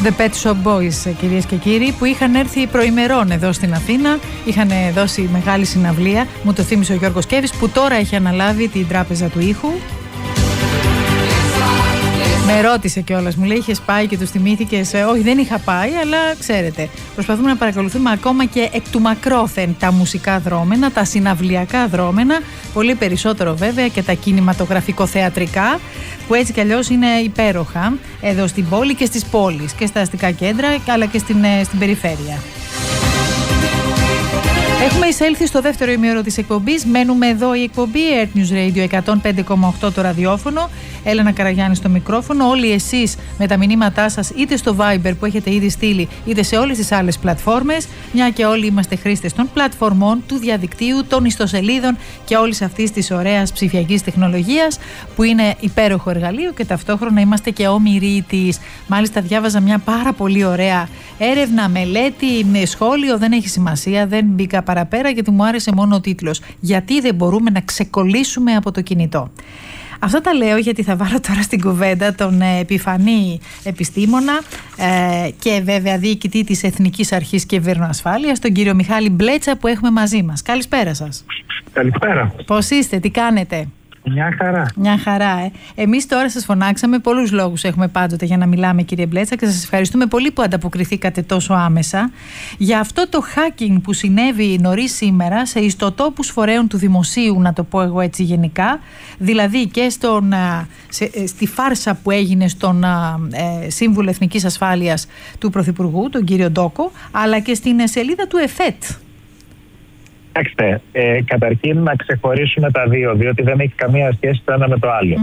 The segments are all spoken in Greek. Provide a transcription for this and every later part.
The Pet Shop Boys, κυρίες και κύριοι, που είχαν έρθει προημερών εδώ στην Αθήνα. Είχαν δώσει μεγάλη συναυλία. Μου το θύμισε ο Γιώργος Κέβης, που τώρα έχει αναλάβει την Τράπεζα του Ήχου. Με ρώτησε κιόλας, μου λέει: είχες πάει και τους θυμήθηκες? Όχι, δεν είχα πάει, αλλά ξέρετε, προσπαθούμε να παρακολουθούμε ακόμα και εκ του μακρόθεν τα μουσικά δρόμενα, τα συναυλιακά δρόμενα, πολύ περισσότερο βέβαια και τα κινηματογραφικο-θεατρικά, που έτσι κι αλλιώς είναι υπέροχα εδώ στην πόλη και στις πόλεις και στα αστικά κέντρα, αλλά και στην περιφέρεια. Έχουμε εισέλθει στο δεύτερο ημίωρο της εκπομπής. Μένουμε εδώ η εκπομπή Earth News Radio 105,8 το ραδιόφωνο. Έλενα Καραγιάννη στο μικρόφωνο. Όλοι εσείς με τα μηνύματά σας, είτε στο Viber που έχετε ήδη στείλει, είτε σε όλες τις άλλες πλατφόρμες. Μια και όλοι είμαστε χρήστες των πλατφορμών, του διαδικτύου, των ιστοσελίδων και όλης αυτής της ωραίας ψηφιακής τεχνολογίας, που είναι υπέροχο εργαλείο και ταυτόχρονα είμαστε και όμοιροι της. Μάλιστα, διάβαζα μια πάρα πολύ ωραία έρευνα, μελέτη, σχόλιο, δεν έχει σημασία, δεν μπήκα παραπέρα γιατί μου άρεσε μόνο ο τίτλος. Γιατί δεν μπορούμε να ξεκολλήσουμε από το κινητό? Αυτά τα λέω γιατί θα βάλω τώρα στην κουβέντα τον επιφανή επιστήμονα και βέβαια διοικητή της Εθνικής Αρχής Κυβερνοασφάλειας, τον κύριο Μιχάλη Μπλέτσα, που έχουμε μαζί μας. Καλησπέρα σας. Καλησπέρα. Πώς είστε, τι κάνετε? Μια χαρά. Μια χαρά, Εμείς τώρα σας φωνάξαμε, πολλούς λόγους έχουμε πάντοτε για να μιλάμε, κύριε Μπλέτσα, και σας ευχαριστούμε πολύ που ανταποκριθήκατε τόσο άμεσα για αυτό το hacking που συνέβη νωρίς σήμερα σε ιστοτόπους φορέων του δημοσίου, να το πω εγώ έτσι γενικά, δηλαδή και στη φάρσα που έγινε στον Σύμβουλο Εθνικής Ασφάλειας του Πρωθυπουργού, τον κύριο Ντόκο, αλλά και στην σελίδα του ΕΦΕΤ. Κοιτάξτε, καταρχήν να ξεχωρίσουμε τα δύο, διότι δεν έχει καμία σχέση το ένα με το άλλο.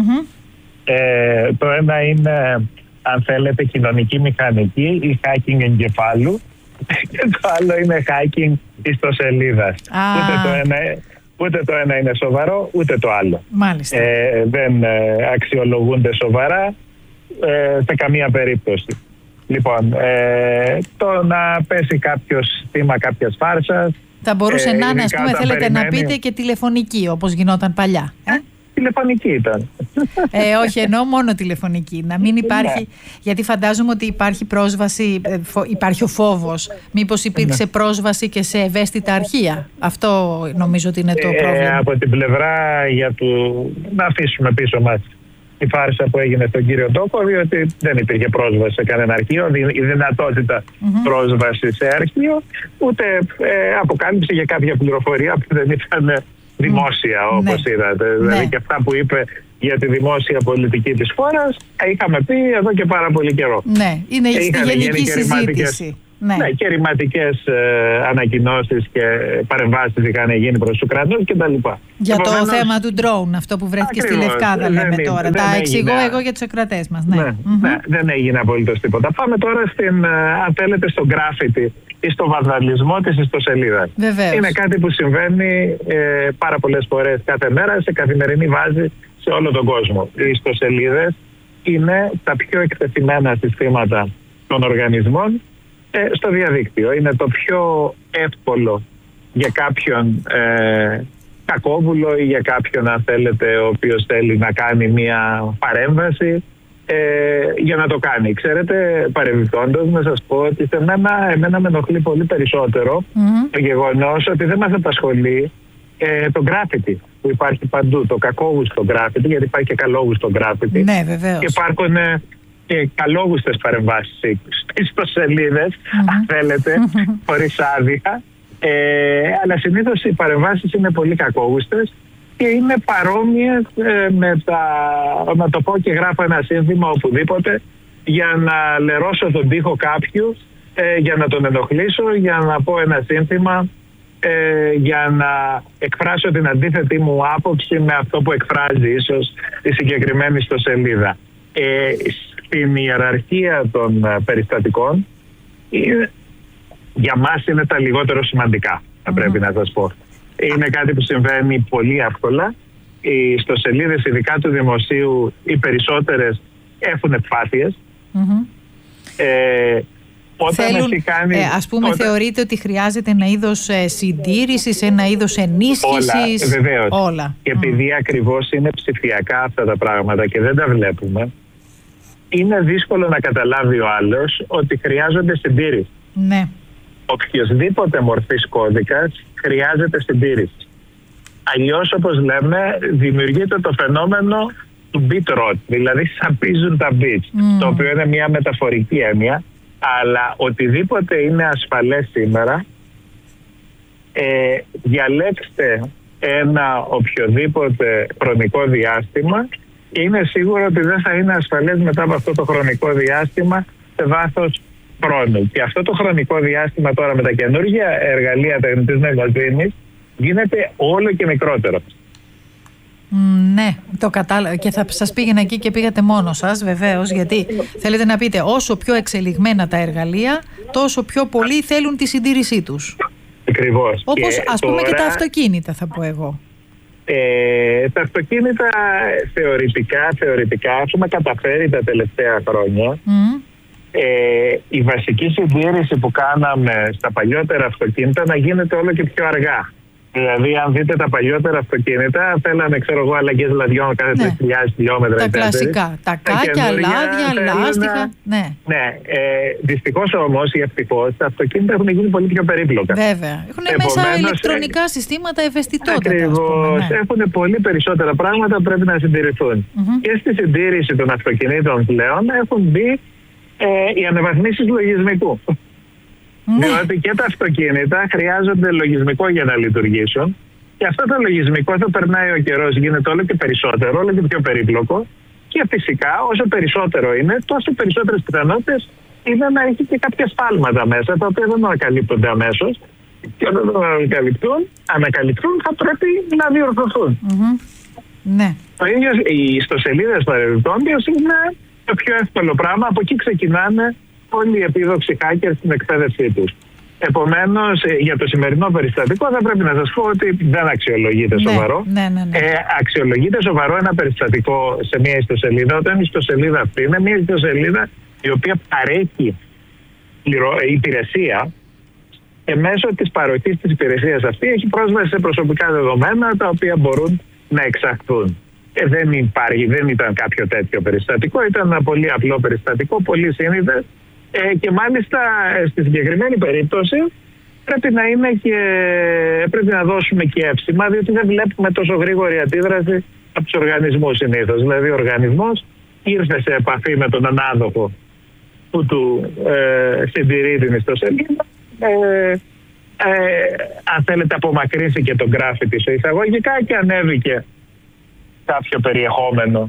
Το ένα είναι, αν θέλετε, κοινωνική μηχανική ή hacking εγκεφάλου, και το άλλο είναι hacking ιστοσελίδας. Ούτε το ένα είναι σοβαρό, ούτε το άλλο. Μάλιστα. Δεν αξιολογούνται σοβαρά σε καμία περίπτωση. Λοιπόν, το να πέσει κάποιος θύμα κάποιας φάρσας, θα μπορούσε να είναι, ας πούμε, θέλετε να πείτε, και τηλεφωνική, όπως γινόταν παλιά. Τηλεφωνική ήταν. Όχι, εννοώ μόνο τηλεφωνική. Να μην υπάρχει, γιατί φαντάζομαι ότι υπάρχει πρόσβαση, υπάρχει ο φόβος. Μήπως υπήρξε πρόσβαση και σε ευαίσθητα αρχεία? Αυτό νομίζω ότι είναι το πρόβλημα. Από την πλευρά να αφήσουμε πίσω μας η φάρσα που έγινε στον κύριο Ντόκο, διότι δεν υπήρχε πρόσβαση σε κανένα αρχείο, η δυνατότητα πρόσβαση σε αρχείο, ούτε αποκάλυψη για κάποια πληροφορία που δεν ήταν δημόσια, όπως είδατε. Δηλαδή και αυτά που είπε για τη δημόσια πολιτική της χώρας, είχαμε πει εδώ και πάρα πολύ καιρό. Ναι, είναι στη γενική συζήτηση. Ναι, και ρηματικές ανακοινώσεις και παρεμβάσεις είχαν γίνει προς τους Ουκρανούς κτλ. Για το θέμα του drone, αυτό που βρέθηκε στη Λευκάδα, λέμε τώρα. Τα εξηγώ εγώ για τους ακροατές μας. Δεν έγινε απολύτως τίποτα. Πάμε τώρα αν θέλετε, στο γκράφιτι ή στο βανδαλισμό της ιστοσελίδας. Είναι κάτι που συμβαίνει πάρα πολλές φορές κάθε μέρα, σε καθημερινή βάση, σε όλο τον κόσμο. Οι ιστοσελίδες είναι τα πιο εκτεθειμένα συστήματα των οργανισμών στο διαδίκτυο. Είναι το πιο εύκολο για κάποιον κακόβουλο ή για κάποιον, αν θέλετε, ο οποίος θέλει να κάνει μια παρέμβαση για να το κάνει. Ξέρετε, παρεμπιπτόντως, να σας πω ότι εμένα με ενοχλεί πολύ περισσότερο το γεγονός ότι δεν μας απασχολεί το graffiti που υπάρχει παντού, το κακόγουστο graffiti, γιατί υπάρχει και καλόγουστο graffiti. Ναι, βεβαίως. Και υπάρχουν και καλόγουστες παρεμβάσεις στις ιστοσελίδες, αν θέλετε, χωρίς άδεια. Αλλά συνήθως οι παρεμβάσεις είναι πολύ κακόγουστες και είναι παρόμοιες να το πω, και γράφω ένα σύνθημα οπουδήποτε για να λερώσω τον τοίχο κάποιου, για να τον ενοχλήσω, για να πω ένα σύνθημα, για να εκφράσω την αντίθετη μου άποψη με αυτό που εκφράζει ίσως η συγκεκριμένη ιστοσελίδα. Στην ιεραρχία των περιστατικών για μας είναι τα λιγότερο σημαντικά, θα πρέπει να σας πω. Είναι κάτι που συμβαίνει πολύ εύκολα. Οι ιστοσελίδες, ειδικά του δημοσίου, οι περισσότερες έχουν ευπάθειες. Ας πούμε, θεωρείτε ότι χρειάζεται ένα είδος συντήρησης, ένα είδος ενίσχυσης? Βεβαίως. Όλα. Και επειδή ακριβώς είναι ψηφιακά αυτά τα πράγματα και δεν τα βλέπουμε, είναι δύσκολο να καταλάβει ο άλλος ότι χρειάζονται συντήρηση. Ναι. Οποιοσδήποτε μορφής κώδικας χρειάζεται συντήρηση. Αλλιώς, όπως λέμε, δημιουργείται το φαινόμενο του bit rot, δηλαδή σαπίζουν τα bits, το οποίο είναι μια μεταφορική έννοια, αλλά οτιδήποτε είναι ασφαλές σήμερα, διαλέξτε ένα οποιοδήποτε χρονικό διάστημα και είναι σίγουρο ότι δεν θα είναι ασφαλές μετά από αυτό το χρονικό διάστημα σε βάθος χρόνου. Και αυτό το χρονικό διάστημα τώρα με τα καινούργια εργαλεία τεχνητής νοημοσύνης γίνεται όλο και μικρότερο. Ναι, το κατάλαβα και θα σας πήγαινα εκεί και πήγατε μόνο σας βεβαίως, γιατί θέλετε να πείτε όσο πιο εξελιγμένα τα εργαλεία τόσο πιο πολλοί θέλουν τη συντήρησή τους. Ακριβώς. Όπως ας πούμε και τα αυτοκίνητα θα πω εγώ. Τα αυτοκίνητα θεωρητικά έχουμε καταφέρει τα τελευταία χρόνια η βασική συντήρηση που κάναμε στα παλιότερα αυτοκίνητα να γίνεται όλο και πιο αργά. Δηλαδή, αν δείτε τα παλιότερα αυτοκίνητα, θέλανε, αλλαγές λαδιών κάθε 3.000 χιλιόμετρα. Τα κλασικά. Τα κάκια, λάδια, λάστιχα. Ναι. Δυστυχώς όμως ή ευτυχώς, τα αυτοκίνητα έχουν γίνει πολύ πιο περίπλοκα. Βέβαια. Έχουν μέσα ηλεκτρονικά συστήματα ευαισθητότητα. Ακριβώς. Έχουν πολύ περισσότερα πράγματα που πρέπει να συντηρηθούν. Και στη συντήρηση των αυτοκινήτων πλέον έχουν μπει οι αναβαθμίσεις λογισμικού. Διότι και τα αυτοκίνητα χρειάζονται λογισμικό για να λειτουργήσουν και αυτό το λογισμικό θα περνάει ο καιρός, γίνεται όλο και περισσότερο, όλο και πιο περίπλοκο και φυσικά όσο περισσότερο είναι, τόσο περισσότερες πιθανότητες είναι να έχει και κάποια σφάλματα μέσα τα οποία δεν ανακαλύπτονται αμέσως και όταν ανακαλυπτούν θα πρέπει να διορθωθούν. Ναι. Το ίδιο οι ιστοσελίδες παρεμπιπτόντως είναι το πιο εύκολο πράγμα, από εκεί ξεκινάνε όλοι οι επίδοξοι hackers στην εκπαίδευσή τους. Επομένως, για το σημερινό περιστατικό θα πρέπει να σας πω ότι δεν αξιολογείται σοβαρό. Ναι. Αξιολογείται σοβαρό ένα περιστατικό σε μια ιστοσελίδα όταν η ιστοσελίδα αυτή είναι μια ιστοσελίδα η οποία παρέχει υπηρεσία και μέσω της παροχής της υπηρεσίας αυτή έχει πρόσβαση σε προσωπικά δεδομένα τα οποία μπορούν να εξαχθούν. Δεν ήταν κάποιο τέτοιο περιστατικό, ήταν ένα πολύ απλό περιστατικό, πολύ σύνηθες. Και μάλιστα στη συγκεκριμένη περίπτωση πρέπει να δώσουμε και εύσημα, διότι δεν βλέπουμε τόσο γρήγορη αντίδραση από τους οργανισμούς συνήθως. Δηλαδή ο οργανισμός ήρθε σε επαφή με τον ανάδοχο που του συντηρεί την ιστοσελίδα, αν θέλετε απομακρύνθηκε τον graffiti σε εισαγωγικά και ανέβηκε κάποιο περιεχόμενο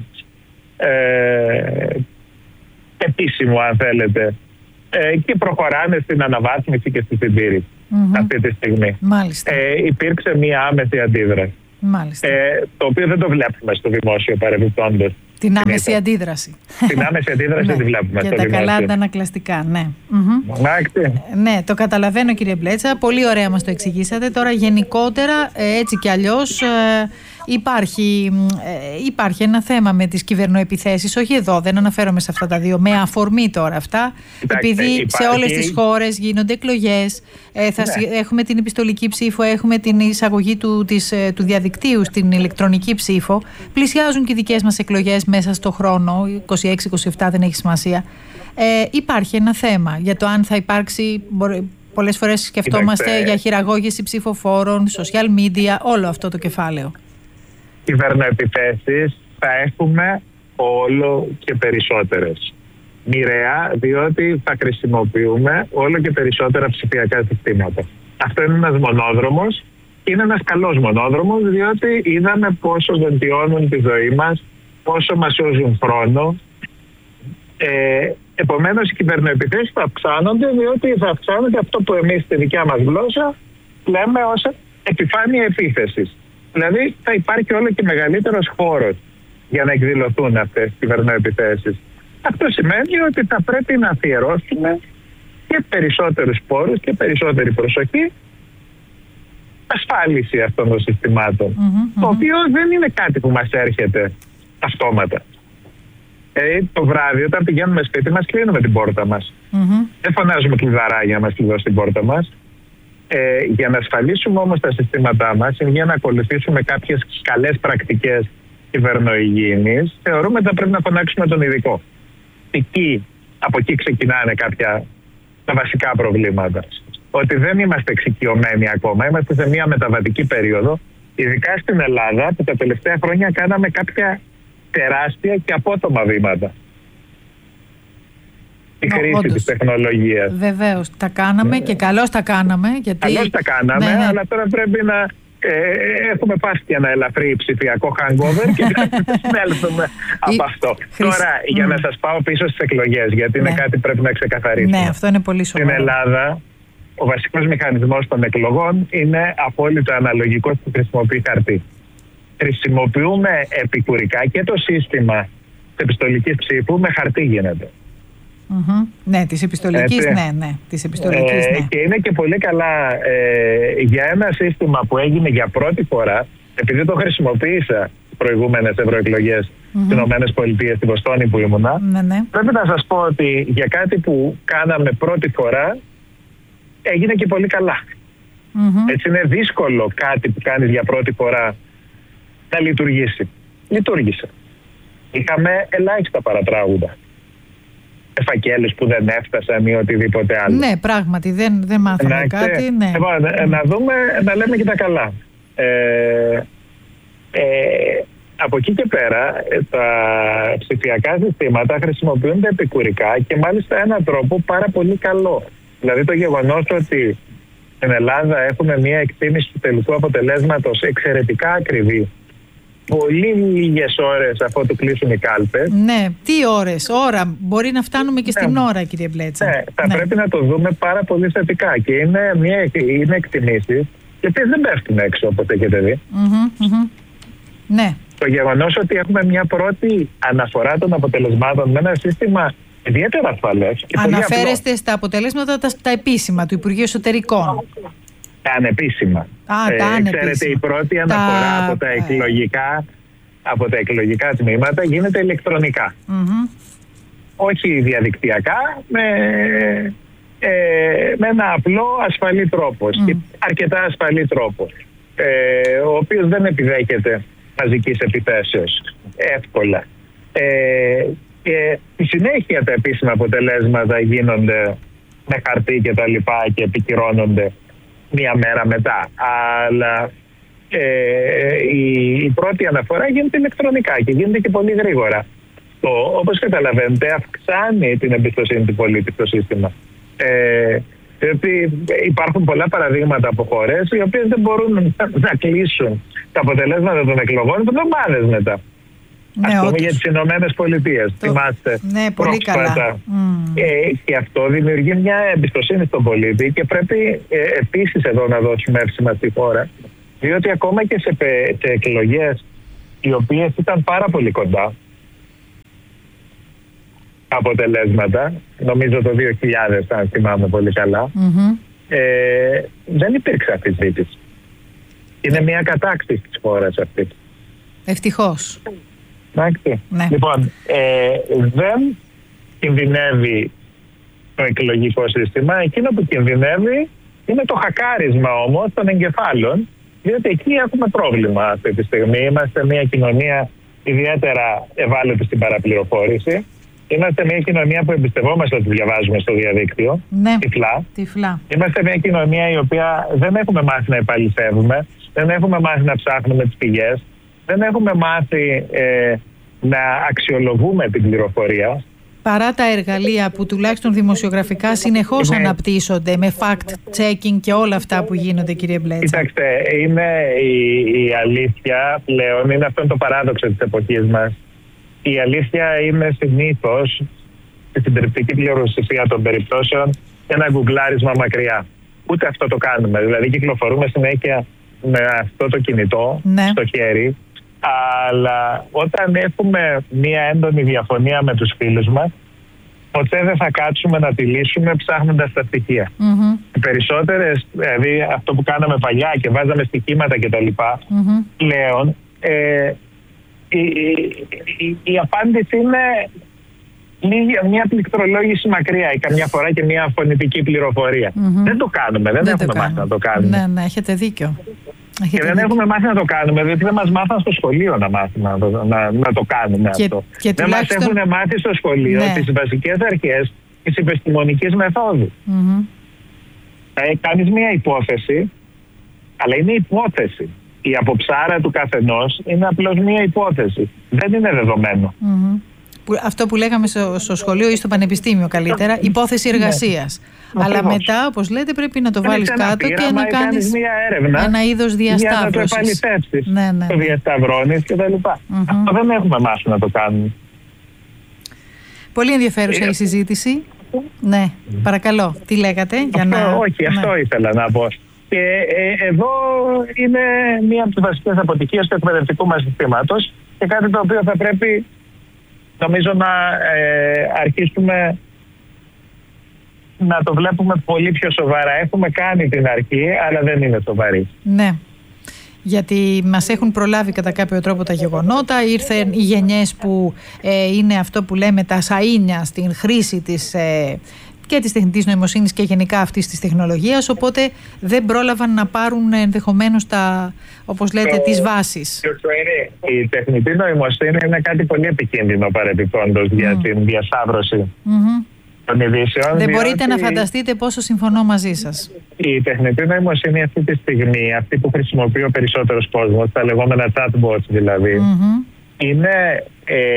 επίσημο αν θέλετε και προχωράνε στην αναβάθμιση και στη συντήρηση αυτή τη στιγμή. Υπήρξε μία άμεση αντίδραση. Το οποίο δεν το βλέπουμε στο δημόσιο παρεμπιπτόντως. Την άμεση αντίδραση. Την άμεση αντίδραση τη βλέπουμε στο δημόσιο. Και τα καλά αντανακλαστικά, ναι. Ναι, το καταλαβαίνω κύριε Μπλέτσα. Πολύ ωραία μας το εξηγήσατε. Τώρα γενικότερα έτσι κι αλλιώς υπάρχει ένα θέμα με τις κυβερνοεπιθέσεις. Όχι εδώ, δεν αναφέρομαι σε αυτά τα δύο. Με αφορμή τώρα αυτά. Επειδή σε όλες τις χώρες γίνονται εκλογές, έχουμε την επιστολική ψήφο, έχουμε την εισαγωγή του διαδικτύου στην ηλεκτρονική ψήφο. Πλησιάζουν και οι δικές μας εκλογές μέσα στο χρόνο, 26-27 δεν έχει σημασία. Υπάρχει ένα θέμα για το αν θα υπάρξει. Πολλές φορές σκεφτόμαστε για χειραγώγηση ψηφοφόρων, social media, όλο αυτό το κεφάλαιο. Κυβερνοεπιθέσεις θα έχουμε όλο και περισσότερες. Μοιραία, διότι θα χρησιμοποιούμε όλο και περισσότερα ψηφιακά συστήματα. Αυτό είναι ένας μονόδρομος και είναι ένας καλός μονόδρομος, διότι είδαμε πόσο βελτιώνουν τη ζωή μας, πόσο μας σώζουν χρόνο. Επομένως οι κυβερνοεπιθέσεις θα αυξάνονται, διότι θα αυξάνονται αυτό που εμείς στη δικιά μας γλώσσα λέμε ως επιφάνεια επίθεσης. Δηλαδή θα υπάρχει όλο και μεγαλύτερος χώρος για να εκδηλωθούν αυτές οι κυβερνοεπιθέσεις. Αυτό σημαίνει ότι θα πρέπει να αφιερώσουμε και περισσότερους πόρους και περισσότερη προσοχή ασφάλιση αυτών των συστημάτων. Το οποίο δεν είναι κάτι που μας έρχεται αυτόματα. Το βράδυ όταν πηγαίνουμε σπίτι μας κλείνουμε την πόρτα μας. Δεν φωνάζουμε κλειδαρά για να μας κλειδώσει την πόρτα μας. Για να ασφαλίσουμε όμως τα συστήματά μας ή για να ακολουθήσουμε κάποιες καλές πρακτικές κυβερνοϊγιεινής, θεωρούμε ότι θα πρέπει να φωνάξουμε τον ειδικό. από εκεί ξεκινάνε κάποια τα βασικά προβλήματα. Ότι δεν είμαστε εξοικειωμένοι ακόμα, είμαστε σε μια μεταβατική περίοδο, ειδικά στην Ελλάδα, που τα τελευταία χρόνια κάναμε κάποια τεράστια και απότομα βήματα. Η χρήση της τεχνολογίας. Βεβαίως, τα κάναμε και καλώς τα κάναμε. Καλώς τα κάναμε, αλλά τώρα πρέπει να έχουμε πάσει και ένα ελαφρύ ψηφιακό hangover και να συνέλθουμε από αυτό. Τώρα, για να σας πάω πίσω στις εκλογές, γιατί είναι κάτι που πρέπει να ξεκαθαρίσουμε. Ναι, αυτό είναι πολύ σοβαρό. Στην Ελλάδα, ο βασικός μηχανισμός των εκλογών είναι απόλυτα αναλογικός που χρησιμοποιεί χαρτί. Χρησιμοποιούμε επικουρικά και το σύστημα της επιστολικής ψήφου με χαρτί γίνεται. Ναι, της επιστολικής, ναι. Και είναι και πολύ καλά για ένα σύστημα που έγινε για πρώτη φορά, επειδή το χρησιμοποίησα στις προηγούμενες ευρωεκλογές στις ΗΠΑ, στη Βοστόνη που ήμουνα. Πρέπει να σας πω ότι για κάτι που κάναμε πρώτη φορά έγινε και πολύ καλά. Έτσι είναι δύσκολο κάτι που κάνεις για πρώτη φορά να λειτουργήσει. Λειτουργήσε. Είχαμε ελάχιστα παρατράγουδα. Φακέλους που δεν έφτασαν ή οτιδήποτε άλλο. Ναι, πράγματι, δεν μάθαμε κάτι. Ναι. Να δούμε, να λέμε και τα καλά. Από εκεί και πέρα, τα ψηφιακά συστήματα χρησιμοποιούνται επικουρικά και μάλιστα έναν τρόπο πάρα πολύ καλό. Δηλαδή το γεγονός ότι στην Ελλάδα έχουμε μια εκτίμηση του τελικού αποτελέσματος εξαιρετικά ακριβή, πολύ λίγες ώρες αφού του κλείσουν οι κάλπες. Ναι, τι ώρες, ώρα. Μπορεί να φτάνουμε και στην ώρα, κύριε Μπλέτσα. Ναι, θα πρέπει να το δούμε πάρα πολύ θετικά. Και είναι εκτιμήσεις, οι οποίες δεν πέφτουν έξω, όπως έχετε δει. Ναι. Το γεγονός ότι έχουμε μια πρώτη αναφορά των αποτελεσμάτων με ένα σύστημα ιδιαίτερα ασφαλές. Αναφέρεστε στα αποτελέσματα τα επίσημα του Υπουργείου Εσωτερικών. Τα ανεπίσημα. Ξέρετε, η πρώτη αναφορά από τα εκλογικά τμήματα γίνεται ηλεκτρονικά. Όχι διαδικτυακά, με ένα απλό ασφαλή τρόπο. Αρκετά ασφαλή τρόπο. Ο οποίος δεν επιδέχεται μαζικής επιθέσεως εύκολα. Και στη συνέχεια τα επίσημα αποτελέσματα γίνονται με χαρτί και τα λοιπά και επικυρώνονται μία μέρα μετά. Αλλά η πρώτη αναφορά γίνεται ηλεκτρονικά και γίνεται και πολύ γρήγορα. Όπως καταλαβαίνετε, αυξάνει την εμπιστοσύνη του πολίτη στο σύστημα. Διότι υπάρχουν πολλά παραδείγματα από χώρες οι οποίες δεν μπορούν να κλείσουν τα αποτελέσματα των εκλογών εβδομάδες μετά. Ας πούμε για τις Ηνωμένες Πολιτείες. Θυμάστε. Ναι, πολύ καλά. Και αυτό δημιουργεί μια εμπιστοσύνη στον πολίτη και πρέπει επίσης εδώ να δώσουμε εύσημα στη χώρα. Διότι ακόμα και σε εκλογές οι οποίες ήταν πάρα πολύ κοντά αποτελέσματα, νομίζω το 2000 αν θυμάμαι πολύ καλά, δεν υπήρξε αμφισβήτηση. Είναι μια κατάκτηση της χώρας αυτή. Ευτυχώς. Ναι. Λοιπόν, δεν κινδυνεύει το εκλογικό σύστημα. Εκείνο που κινδυνεύει είναι το χακάρισμα όμως των εγκεφάλων, διότι εκεί έχουμε πρόβλημα αυτή τη στιγμή. Είμαστε μια κοινωνία ιδιαίτερα ευάλωτη στην παραπληροφόρηση. Είμαστε μια κοινωνία που εμπιστευόμαστε ότι διαβάζουμε στο διαδίκτυο. Ναι, τυφλά. Είμαστε μια κοινωνία η οποία δεν έχουμε μάθει να επαληθεύουμε, δεν έχουμε μάθει να ψάχνουμε τις πηγές, δεν έχουμε μάθει να αξιολογούμε την πληροφορία. Παρά τα εργαλεία που τουλάχιστον δημοσιογραφικά συνεχώς αναπτύσσονται με fact-checking και όλα αυτά που γίνονται, κύριε Μπλέτσα. Κοιτάξτε, είναι η αλήθεια πλέον, είναι αυτό το παράδοξο της εποχής μας. Η αλήθεια είναι συνήθως στη συντριπτική πληροφορία των περιπτώσεων ένα γκουγκλάρισμα μακριά. Ούτε αυτό το κάνουμε. Δηλαδή κυκλοφορούμε συνέχεια με αυτό το κινητό στο χέρι, αλλά όταν έχουμε μία έντονη διαφωνία με τους φίλους μας, ποτέ δεν θα κάτσουμε να τη λύσουμε ψάχνοντας τα στοιχεία. Οι περισσότερες, δηλαδή αυτό που κάναμε παλιά και βάζαμε στοιχήματα κτλ. Πλέον η απάντηση είναι μια πληκτρολόγηση μακριά ή καμιά φορά και μια φωνητική πληροφορία. Δεν το κάνουμε, δεν έχουμε μάθει να το κάνουμε. Ναι, έχετε δίκιο. Και δεν έχουμε μάθει να το κάνουμε, διότι δεν μας μάθαν στο σχολείο να μάθουμε να το κάνουμε αυτό. Δεν μας έχουν μάθει στο σχολείο τις βασικές αρχές της επιστημονικής μεθόδου. Κάνεις μια υπόθεση, αλλά είναι υπόθεση. Η αποψάρα του καθενός είναι απλώς μια υπόθεση. Δεν είναι δεδομένο. Αυτό που λέγαμε στο σχολείο ή στο πανεπιστήμιο καλύτερα, υπόθεση εργασίας. Αλλά μετά, όπως λέτε, πρέπει να το βάλεις κάτω και να κάνεις μια έρευνα ένα είδος διασταύρωσης. Για να το επαληθεύσεις. Το διασταυρώνεις κτλ. Αυτό δεν έχουμε μάθει να το κάνουμε. Πολύ ενδιαφέρουσα η συζήτηση. Ναι, παρακαλώ. Τι λέγατε? Αυτό ήθελα να πω. Και εδώ είναι μία από τις βασικές αποτυχίες του εκπαιδευτικού μας συστήματος και κάτι το οποίο θα πρέπει, νομίζω, να αρχίσουμε να το βλέπουμε πολύ πιο σοβαρά. Έχουμε κάνει την αρχή, αλλά δεν είναι σοβαρή. Ναι, γιατί μας έχουν προλάβει κατά κάποιο τρόπο τα γεγονότα. Ήρθαν οι γενιές που είναι αυτό που λέμε τα σαΐνια στην χρήση της και της τεχνητής νοημοσύνης και γενικά αυτής της τεχνολογίας, οπότε δεν πρόλαβαν να πάρουν ενδεχομένως όπως λέτε, τις βάσεις. Η τεχνητή νοημοσύνη είναι κάτι πολύ επικίνδυνο παρεπιπτόντως για την διασταύρωση των ειδήσεων. Δεν μπορείτε να φανταστείτε πόσο συμφωνώ μαζί σας. Η τεχνητή νοημοσύνη αυτή τη στιγμή, αυτή που χρησιμοποιεί ο περισσότερος κόσμος, τα λεγόμενα chatbots δηλαδή, είναι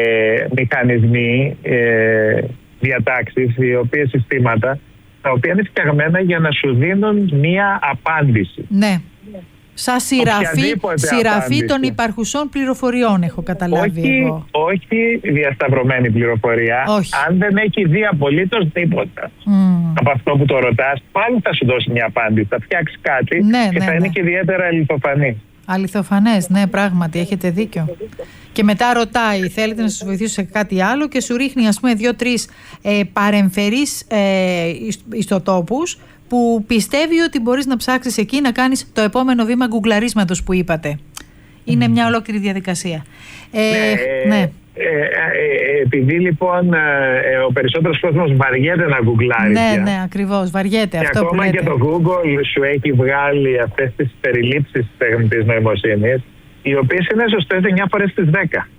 μηχανισμοί, διατάξεις, οι οποίες συστήματα, τα οποία είναι φτιαγμένα για να σου δίνουν μία απάντηση. Ναι. Σαν σειραφή των υπαρχουσών πληροφοριών, έχω καταλάβει εγώ. Όχι διασταυρωμένη πληροφορία. Όχι. Αν δεν έχει δει απολύτως τίποτα από αυτό που το ρωτάς, πάλι θα σου δώσει μια απάντηση. Θα φτιάξει κάτι και θα είναι και ιδιαίτερα αληθοφανή. Αληθοφανές, ναι, πράγματι, έχετε δίκιο. Και μετά ρωτάει, θέλετε να σας βοηθήσω σε κάτι άλλο, και σου ρίχνει, ας πούμε, 2-3 παρεμφερείς ιστοτόπους που πιστεύει ότι μπορείς να ψάξεις εκεί να κάνεις το επόμενο βήμα γκουγκλαρίσματος που είπατε. Είναι μια ολόκληρη διαδικασία. Ναι. Επειδή λοιπόν ο περισσότερος κόσμος βαριέται να γκουγκλάρει. Ναι, ακριβώς, βαριέται. Και αυτό ακόμα που λέτε. Και το Google σου έχει βγάλει αυτές τις περιλήψεις της τεχνητής νοημοσύνης, οι οποίες είναι σωστές 9 φορές στις 10.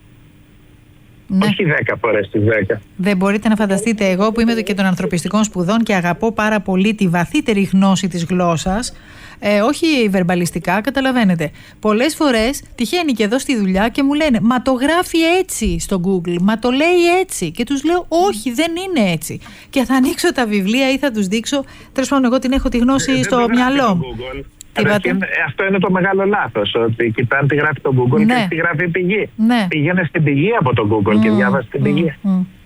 Ναι. Όχι 10 φορές στις 10. Δεν μπορείτε να φανταστείτε, εγώ που είμαι και των ανθρωπιστικών σπουδών και αγαπώ πάρα πολύ τη βαθύτερη γνώση της γλώσσας, όχι βερμπαλιστικά, καταλαβαίνετε. Πολλές φορές τυχαίνει και εδώ στη δουλειά και μου λένε «Μα το γράφει έτσι στο Google, μα το λέει έτσι». Και τους λέω «Όχι, δεν είναι έτσι». Και θα ανοίξω τα βιβλία ή θα τους δείξω. Τέλος πάντων, εγώ την έχω τη γνώση στο μυαλό μου. Αυτό είναι το μεγάλο λάθος, ότι κοιτάνε τι γράφει το Google και τι γράφει η πηγή. Πήγαινε στην πηγή από το Google και διάβασε την πηγή.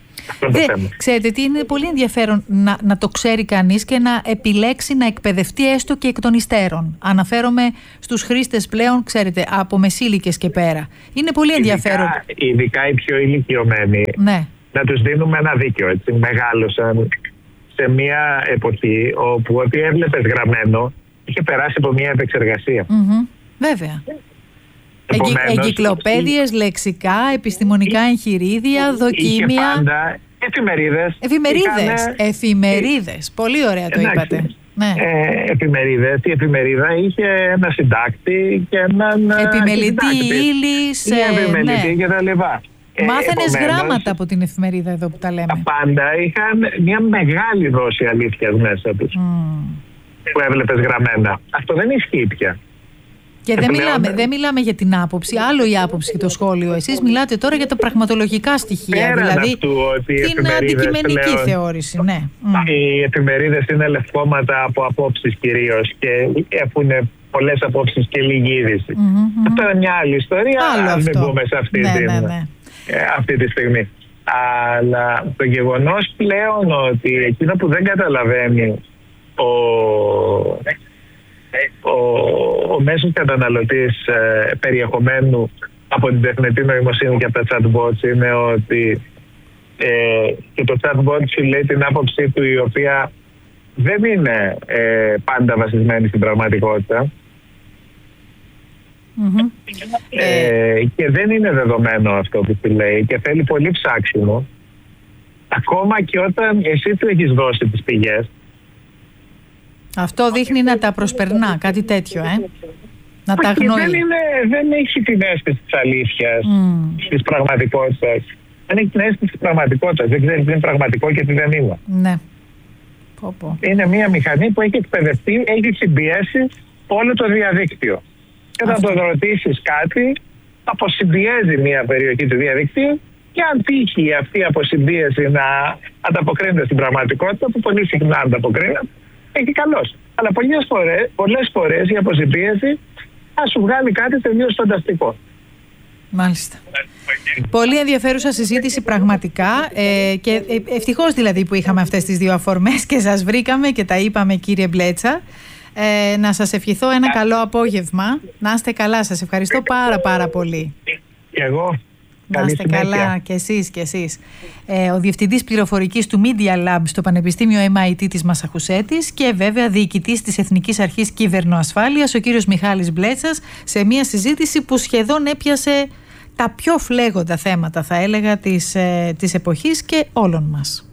Ξέρετε τι είναι πολύ ενδιαφέρον να το ξέρει κανείς και να επιλέξει να εκπαιδευτεί έστω και εκ των υστέρων. Αναφέρομαι στους χρήστες πλέον, ξέρετε, από μεσήλικες και πέρα. Είναι πολύ ενδιαφέρον. Ειδικά οι πιο ηλικιωμένοι, να τους δίνουμε ένα δίκιο. Έτσι. Μεγάλωσαν σε μια εποχή όπου ό,τι έβλεπες γραμμένο είχε περάσει από μια επεξεργασία. Βέβαια. Εγκυκλοπαίδειες, λεξικά, επιστημονικά εγχειρίδια, δοκίμια. Είχε πάντα εφημερίδες. Εφημερίδες. Πολύ ωραία το είπατε. Ναι. Εφημερίδες. Η εφημερίδα είχε ένα συντάκτη και έναν επιμελητή ύλης. Επιμελητή και τα λοιπά. Μάθαινες γράμματα από την εφημερίδα εδώ που τα λέμε. Τα πάντα είχαν μια μεγάλη δόση αλήθειας μέσα τους. Που έβλεπες γραμμένα. Αυτό δεν ισχύει πια. Και δεν μιλάμε για την άποψη, άλλο η άποψη και το σχόλιο. Εσείς μιλάτε τώρα για τα πραγματολογικά στοιχεία, δηλαδή αυτού, την αντικειμενική θεώρηση. Ναι. Οι εφημερίδες είναι λευκόματα από απόψεις κυρίως και έχουν πολλές απόψεις και λίγη είδηση. Αυτό είναι μια άλλη ιστορία, αν δεν μπούμε σε αυτή τη στιγμή. Αλλά το γεγονός πλέον ότι εκείνο που δεν καταλαβαίνει ο μέσος καταναλωτής περιεχομένου από την τεχνητή νοημοσύνη και από τα chatbots είναι ότι και το chatbot σου λέει την άποψή του, η οποία δεν είναι πάντα βασισμένη στην πραγματικότητα και δεν είναι δεδομένο αυτό που σου λέει και θέλει πολύ ψάξιμο, ακόμα και όταν εσύ του έχεις δώσει τις πηγές. Αυτό δείχνει να τα προσπερνά, κάτι τέτοιο, Να τα αγνοεί. Δεν έχει την αίσθηση της αλήθειας, της πραγματικότητας. Δεν έχει την αίσθηση της πραγματικότητας. Δεν ξέρει τι είναι πραγματικό και τι δεν είναι. Ναι. Είναι μια μηχανή που έχει εκπαιδευτεί, έχει συμπιέσει όλο το διαδίκτυο. Και όταν τον ρωτήσεις κάτι, αποσυμπιέζει μια περιοχή του διαδικτύου και αν τύχει αυτή η αποσυμπίεση να ανταποκρίνεται στην πραγματικότητα, που πολύ συχνά ανταποκρίνεται, έχει καλώς. Αλλά πολλές φορές η αποσυμπίεση θα σου βγάλει κάτι τελείως φανταστικό. Μάλιστα. Πολύ ενδιαφέρουσα συζήτηση πραγματικά και ευτυχώς δηλαδή που είχαμε αυτές τις δύο αφορμές και σας βρήκαμε και τα είπαμε, κύριε Μπλέτσα. Να σας ευχηθώ ένα καλό απόγευμα. Να είστε καλά, σας ευχαριστώ πάρα πολύ. Και εγώ. Να είστε καλά και εσείς. Ο Διευθυντής Πληροφορικής του Media Lab στο Πανεπιστήμιο MIT της Μασαχουσέτης και βέβαια διοικητής της Εθνικής Αρχής Κυβερνοασφάλειας, ο κύριος Μιχάλης Μπλέτσας, σε μια συζήτηση που σχεδόν έπιασε τα πιο φλέγοντα θέματα, θα έλεγα, της εποχής και όλων μας.